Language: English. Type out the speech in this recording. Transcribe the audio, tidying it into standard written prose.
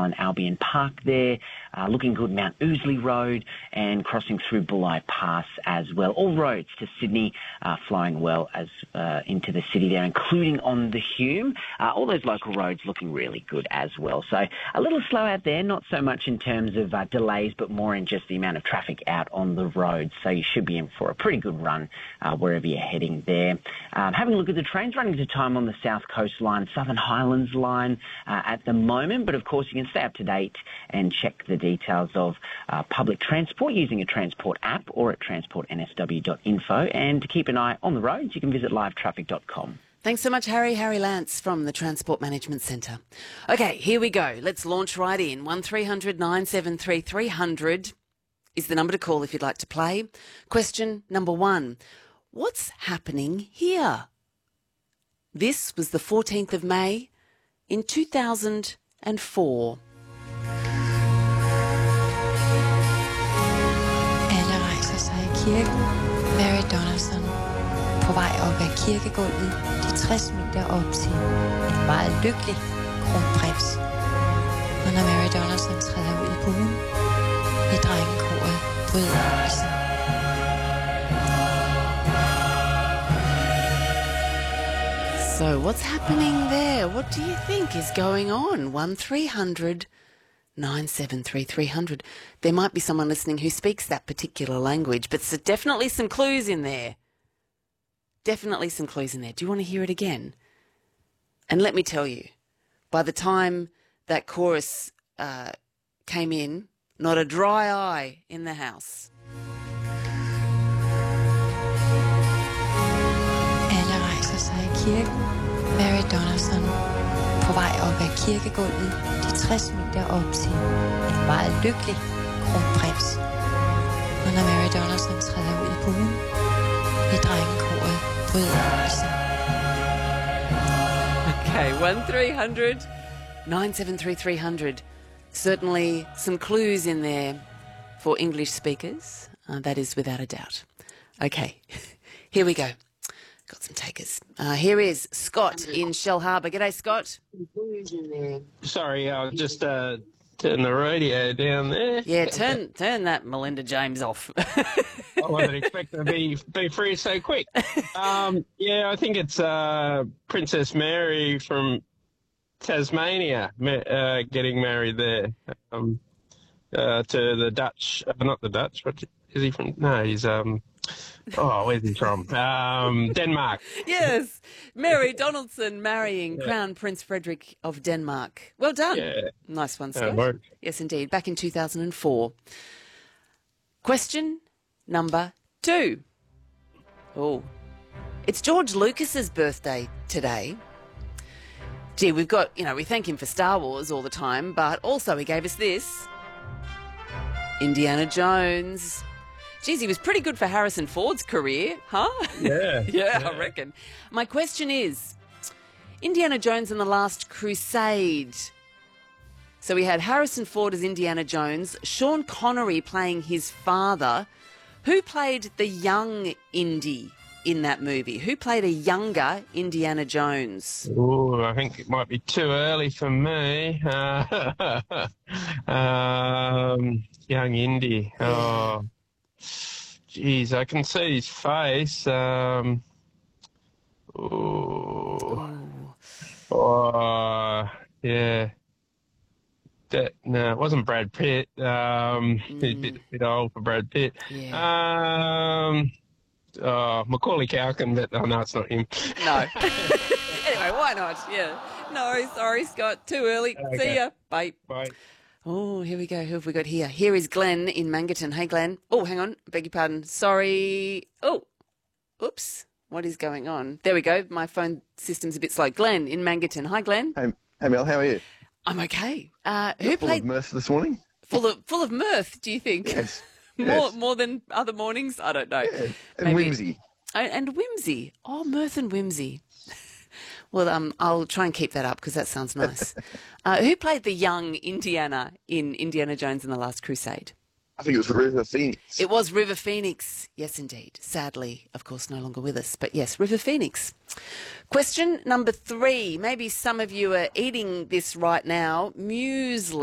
Island Albion Park there. Looking good, Mount Ousley Road, and crossing through Bulli Pass as well. All roads to Sydney flowing well as into the city there, including on the Hume. All those local roads looking really good as well. So a little slow out there, not so much in terms of delays, but more in just the amount of traffic out on the road. So you should be in for a pretty good run wherever you're heading there. Having a look at the trains running to time on the South Coast line, Southern Highlands line at the moment, but of course you can stay up to date and check the details of public transport using a transport app or at transportnsw.info. And to keep an eye on the roads, you can visit livetraffic.com. Thanks so much, Harry. Harry Lance from the Transport Management Centre. Okay, here we go. Let's launch right in. 1300 973 300 is the number to call if you'd like to play. Question number 1. What's happening here? This was the 14th of May in 2004. Alle rejser sig i kirken. Mary Donaldson på vej op ad kirkegulvet, de 60 meter op til en meget lykkelig kronprins. Og når Mary Donaldson træder ud i buen, vil drengekoret bryde isen. So what's happening there? What do you think is going on? 1300 973 300. There might be someone listening who speaks that particular language, but definitely some clues in there. Definitely some clues in there. Do you want to hear it again? And let me tell you, by the time that chorus came in, not a dry eye in the house. Alle rejser sig i kirken. Mary Donaldson på vej op ad kirkegulvet, de 60 meter op til en meget lykkelig kronprins. Og når Mary Donaldson træder ud i buen, vil drengekoret bryde isen. Okay, 1300 973 300. Certainly some clues in there for English speakers. That is without a doubt. Okay, here we go. Got some takers. Here is Scott in Shell Harbour. G'day, Scott. Sorry, I'll just turn the radio down there. Yeah, turn that Melinda James off. I wasn't expecting to be free so quick. Yeah, I think it's Princess Mary from Tasmania getting married there to the Dutch. Not the Dutch. What is he from? No, he's where's he from? Denmark. Yes, Mary Donaldson marrying Crown Prince Frederick of Denmark. Well done. Yeah. Nice one, Scott. Yes, indeed. Back in 2004. Question number 2. Oh, it's George Lucas's birthday today. Gee, we've got, we thank him for Star Wars all the time, but also he gave us this. Indiana Jones. Geez, he was pretty good for Harrison Ford's career, huh? Yeah. yeah, I reckon. My question is, Indiana Jones and the Last Crusade. So we had Harrison Ford as Indiana Jones, Sean Connery playing his father. Who played the young Indy in that movie? Who played a younger Indiana Jones? Oh, I think it might be too early for me. Young Indy. Oh, geez, I can see his face. Yeah. No, it wasn't Brad Pitt. He's a bit old for Brad Pitt. Yeah. Macaulay Culkin, but no, it's not him. No. Anyway, why not? Yeah. No, sorry, Scott. Too early. Okay. See ya. Bye. Bye. Oh, here we go. Who have we got here? Here is Glenn in Mangerton. Hey, Glenn. Oh, hang on. Beg your pardon. Sorry. Oh, oops. What is going on? There we go. My phone system's a bit slow. Glenn in Mangerton. Hi, Glenn. Hey Mel, how are you? I'm okay. You're full of mirth this morning? Full of mirth, do you think? Yes. More than other mornings? I don't know. Yeah. And whimsy. And whimsy. Oh, mirth and whimsy. Well, I'll try and keep that up because that sounds nice. Who played the young Indiana in Indiana Jones and the Last Crusade? I think it was River Phoenix. It was River Phoenix. Yes, indeed. Sadly, of course, no longer with us. But yes, River Phoenix. Question number 3. Maybe some of you are eating this right now. Muesli.